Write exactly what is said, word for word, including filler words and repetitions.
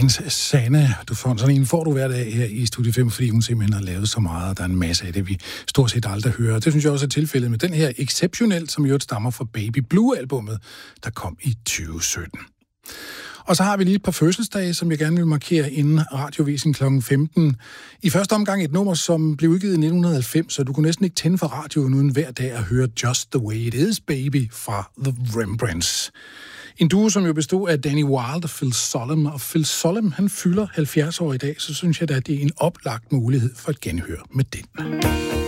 dagens Sanne. Du får sådan en, får du hver dag her i Studie fem, fordi hun simpelthen har lavet så meget, og der er en masse af det, vi stort set aldrig hører. Det synes jeg også er tilfældet med den her Exceptionelt, som jo stammer fra Baby Blue-albummet, der kom i tyve sytten. Og så har vi lige et par fødselsdage, som jeg gerne vil markere inden radiovisen klokken femten. I første omgang et nummer, som blev udgivet i nitten halvfems, så du kunne næsten ikke tænde for radioen uden hver dag at høre Just the Way It Is, Baby fra The Rembrandts. En duo, som jo bestod af Danny Wilde og Phil Sollem. Og Phil Sollem, han fylder halvfjerds år i dag, så synes jeg da, at det er en oplagt mulighed for et genhør med den.